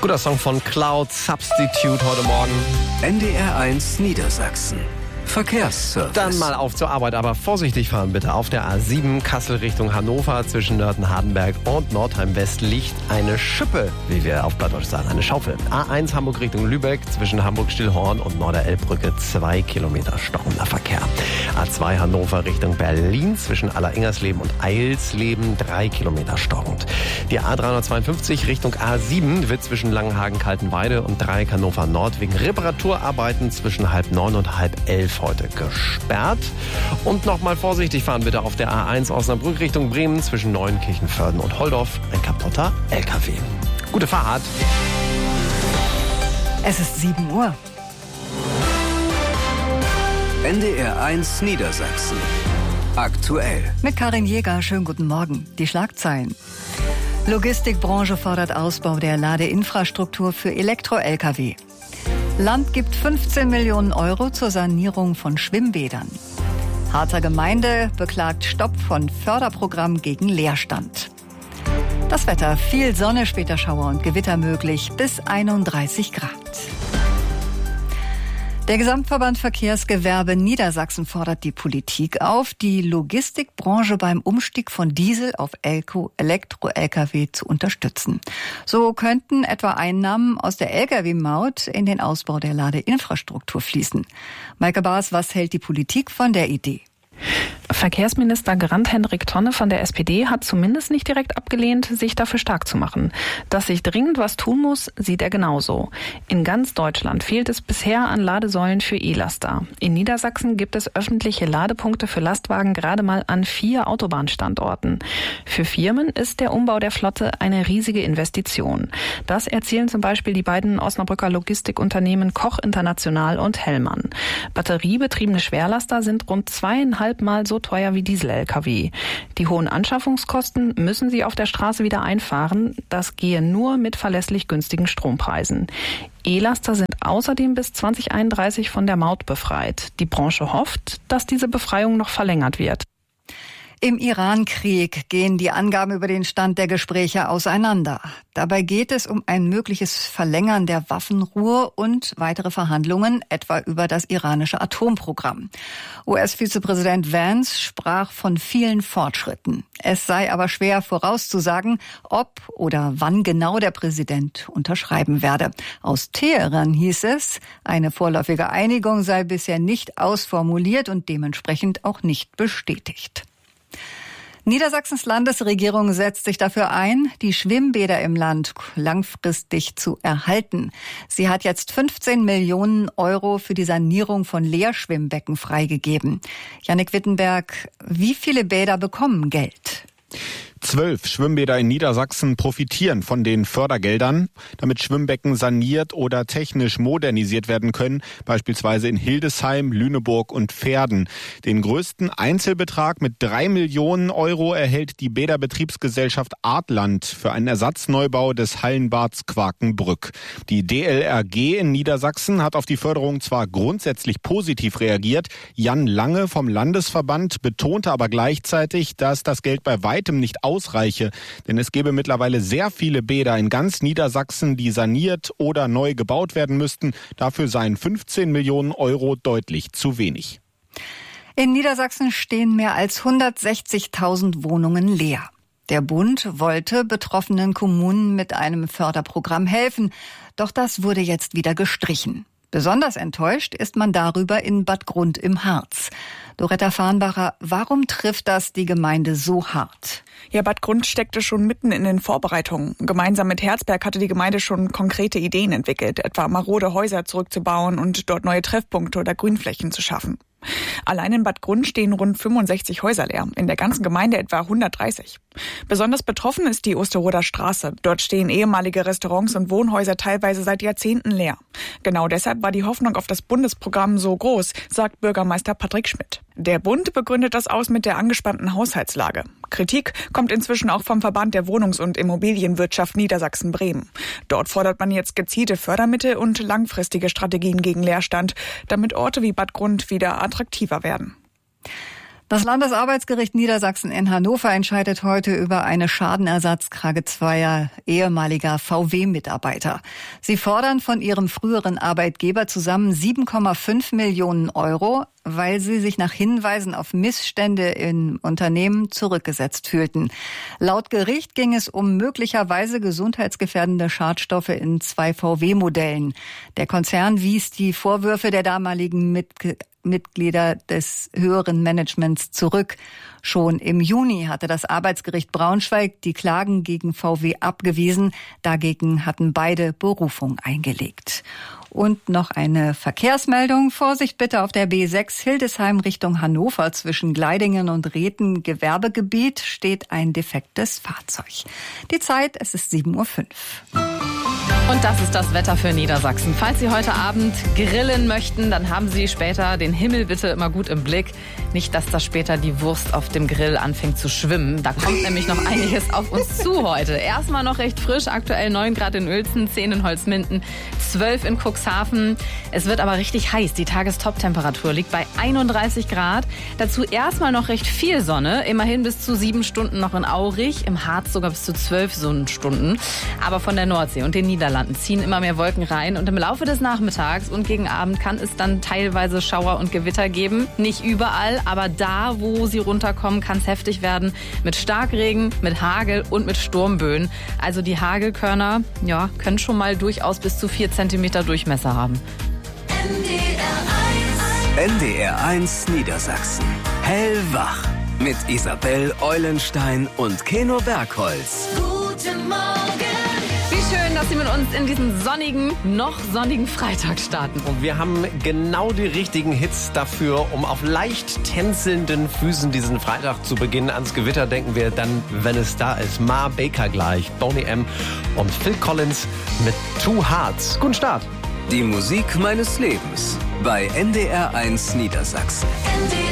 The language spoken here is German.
Guter Song von Cloud Substitute heute Morgen. NDR1 Niedersachsen. Verkehrsservice. Dann mal auf zur Arbeit, aber vorsichtig fahren bitte. Auf der A7 Kassel Richtung Hannover zwischen Nörten-Hardenberg und Nordheim-West liegt eine Schippe, wie wir auf Plattdeutsch sagen, eine Schaufel. A1 Hamburg Richtung Lübeck zwischen Hamburg-Stillhorn und Norderelbbrücke 2 Kilometer stockender Verkehr. A2 Hannover Richtung Berlin zwischen Alleringers-Leben und Eilsleben 3 Kilometer stockend. Die A352 Richtung A7 wird zwischen Langenhagen-Kaltenweide und Dreieck Hannover Nord wegen Reparaturarbeiten zwischen 10:30 und 10:30 heute gesperrt. Und nochmal vorsichtig fahren bitte auf der A1 Osnabrück Richtung Bremen zwischen Neuenkirchen-Vörden und Holdorf. Ein kaputter LKW. Gute Fahrt. Es ist 7 Uhr. NDR1 Niedersachsen. Aktuell. Mit Karin Jäger, schönen guten Morgen. Die Schlagzeilen. Logistikbranche fordert Ausbau der Ladeinfrastruktur für Elektro-Lkw. Land gibt 15 Millionen Euro zur Sanierung von Schwimmbädern. Harzer Gemeinde beklagt Stopp von Förderprogramm gegen Leerstand. Das Wetter, viel Sonne, später Schauer und Gewitter möglich, bis 31 Grad. Der Gesamtverband Verkehrsgewerbe Niedersachsen fordert die Politik auf, die Logistikbranche beim Umstieg von Diesel auf Elektro-Lkw zu unterstützen. So könnten etwa Einnahmen aus der Lkw-Maut in den Ausbau der Ladeinfrastruktur fließen. Maike Baas, was hält die Politik von der Idee? Verkehrsminister Grant-Hendrik Tonne von der SPD hat zumindest nicht direkt abgelehnt, sich dafür stark zu machen. Dass sich dringend was tun muss, sieht er genauso. In ganz Deutschland fehlt es bisher an Ladesäulen für E-Laster. In Niedersachsen gibt es öffentliche Ladepunkte für Lastwagen gerade mal an 4 Autobahnstandorten. Für Firmen ist der Umbau der Flotte eine riesige Investition. Das erzählen zum Beispiel die beiden Osnabrücker Logistikunternehmen Koch International und Hellmann. Batteriebetriebene Schwerlaster sind rund 2,5 Mal so teuer wie Diesel-Lkw. Die hohen Anschaffungskosten müssen sie auf der Straße wieder einfahren. Das gehe nur mit verlässlich günstigen Strompreisen. E-Laster sind außerdem bis 2031 von der Maut befreit. Die Branche hofft, dass diese Befreiung noch verlängert wird. Im Iran-Krieg gehen die Angaben über den Stand der Gespräche auseinander. Dabei geht es um ein mögliches Verlängern der Waffenruhe und weitere Verhandlungen, etwa über das iranische Atomprogramm. US-Vizepräsident Vance sprach von vielen Fortschritten. Es sei aber schwer vorauszusagen, ob oder wann genau der Präsident unterschreiben werde. Aus Teheran hieß es, eine vorläufige Einigung sei bisher nicht ausformuliert und dementsprechend auch nicht bestätigt. Niedersachsens Landesregierung setzt sich dafür ein, die Schwimmbäder im Land langfristig zu erhalten. Sie hat jetzt 15 Millionen Euro für die Sanierung von Leerschwimmbecken freigegeben. Jannik Wittenberg, wie viele Bäder bekommen Geld? 12 Schwimmbäder in Niedersachsen profitieren von den Fördergeldern, damit Schwimmbecken saniert oder technisch modernisiert werden können, beispielsweise in Hildesheim, Lüneburg und Verden. Den größten Einzelbetrag mit 3 Millionen Euro erhält die Bäderbetriebsgesellschaft Artland für einen Ersatzneubau des Hallenbads Quakenbrück. Die DLRG in Niedersachsen hat auf die Förderung zwar grundsätzlich positiv reagiert, Jan Lange vom Landesverband betonte aber gleichzeitig, dass das Geld bei weitem nicht ausreiche, denn es gäbe mittlerweile sehr viele Bäder in ganz Niedersachsen, die saniert oder neu gebaut werden müssten. Dafür seien 15 Millionen Euro deutlich zu wenig. In Niedersachsen stehen mehr als 160.000 Wohnungen leer. Der Bund wollte betroffenen Kommunen mit einem Förderprogramm helfen, doch das wurde jetzt wieder gestrichen. Besonders enttäuscht ist man darüber in Bad Grund im Harz. Doretta Farnbacher, warum trifft das die Gemeinde so hart? Ja, Bad Grund steckte schon mitten in den Vorbereitungen. Gemeinsam mit Herzberg hatte die Gemeinde schon konkrete Ideen entwickelt, etwa marode Häuser zurückzubauen und dort neue Treffpunkte oder Grünflächen zu schaffen. Allein in Bad Grund stehen rund 65 Häuser leer, in der ganzen Gemeinde etwa 130. Besonders betroffen ist die Osterroder Straße. Dort stehen ehemalige Restaurants und Wohnhäuser teilweise seit Jahrzehnten leer. Genau deshalb war die Hoffnung auf das Bundesprogramm so groß, sagt Bürgermeister Patrick Schmidt. Der Bund begründet das aus mit der angespannten Haushaltslage. Kritik kommt inzwischen auch vom Verband der Wohnungs- und Immobilienwirtschaft Niedersachsen-Bremen. Dort fordert man jetzt gezielte Fördermittel und langfristige Strategien gegen Leerstand, damit Orte wie Bad Grund wieder attraktiver werden. Das Landesarbeitsgericht Niedersachsen in Hannover entscheidet heute über eine Schadenersatzklage zweier ehemaliger VW-Mitarbeiter. Sie fordern von ihrem früheren Arbeitgeber zusammen 7,5 Millionen Euro, weil sie sich nach Hinweisen auf Missstände im Unternehmen zurückgesetzt fühlten. Laut Gericht ging es um möglicherweise gesundheitsgefährdende Schadstoffe in 2 VW-Modellen. Der Konzern wies die Vorwürfe der damaligen Mitglieder des höheren Managements zurück. Schon im Juni hatte das Arbeitsgericht Braunschweig die Klagen gegen VW abgewiesen. Dagegen hatten beide Berufung eingelegt. Und noch eine Verkehrsmeldung. Vorsicht bitte auf der B6 Hildesheim Richtung Hannover. Zwischen Gleidingen und Rethen Gewerbegebiet steht ein defektes Fahrzeug. Die Zeit, es ist 7:05 Uhr. Und das ist das Wetter für Niedersachsen. Falls Sie heute Abend grillen möchten, dann haben Sie später den Himmel bitte immer gut im Blick. Nicht, dass da später die Wurst auf dem Grill anfängt zu schwimmen. Da kommt nämlich noch einiges auf uns zu heute. Erstmal noch recht frisch, aktuell 9 Grad in Uelzen, 10 in Holzminden, 12 in Cuxhaven. Es wird aber richtig heiß. Die Tagestop-Temperatur liegt bei 31 Grad. Dazu erstmal noch recht viel Sonne. Immerhin bis zu 7 Stunden noch in Aurich. Im Harz sogar bis zu 12 Sonnenstunden. Aber von der Nordsee und den Niederlanden ziehen immer mehr Wolken rein. Und im Laufe des Nachmittags und gegen Abend kann es dann teilweise Schauer und Gewitter geben. Nicht überall, aber da, wo sie runterkommen, kann es heftig werden. Mit Starkregen, mit Hagel und mit Sturmböen. Also die Hagelkörner, ja, können schon mal durchaus bis zu 4 Zentimeter Durchmesser haben. NDR 1 Niedersachsen. Hellwach. Mit Isabel Eulenstein und Keno Bergholz. Guten Morgen. Wie schön, dass Sie mit uns in diesen noch sonnigen Freitag starten. Und wir haben genau die richtigen Hits dafür, um auf leicht tänzelnden Füßen diesen Freitag zu beginnen. Ans Gewitter denken wir dann, wenn es da ist. Ma Baker gleich, Boney M. und Phil Collins mit Two Hearts. Guten Start. Die Musik meines Lebens bei NDR 1 Niedersachsen. NDR